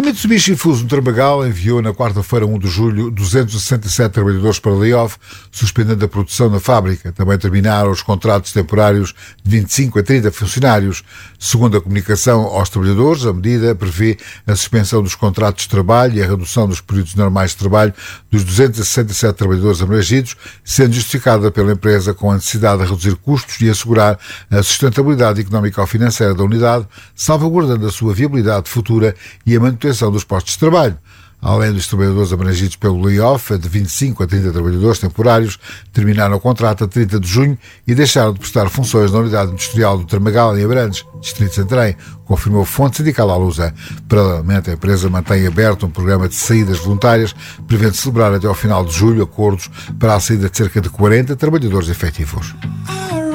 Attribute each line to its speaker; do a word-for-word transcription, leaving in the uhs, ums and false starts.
Speaker 1: A Mitsubishi Fuso Tramagal enviou na quarta-feira, primeiro de julho, duzentos e sessenta e sete trabalhadores para layoff, suspendendo a produção na fábrica. Também terminaram os contratos temporários de vinte e cinco a trinta funcionários. Segundo a comunicação aos trabalhadores, a medida prevê a suspensão dos contratos de trabalho e a redução dos períodos normais de trabalho dos duzentos e sessenta e sete trabalhadores abrangidos, sendo justificada pela empresa com a necessidade de reduzir custos e assegurar a sustentabilidade económica ou financeira da unidade, salvaguardando a sua viabilidade futura e a manutenção dos postos de trabalho. Além dos trabalhadores abrangidos pelo layoff, de vinte e cinco a trinta trabalhadores temporários terminaram o contrato a trinta de junho e deixaram de prestar funções na unidade industrial do Tramagal, em Abrantes, distrito de Santarém, confirmou fonte sindical à Lusa. Paralelamente, a empresa mantém aberto um programa de saídas voluntárias, prevendo celebrar até ao final de julho acordos para a saída de cerca de quarenta trabalhadores efetivos.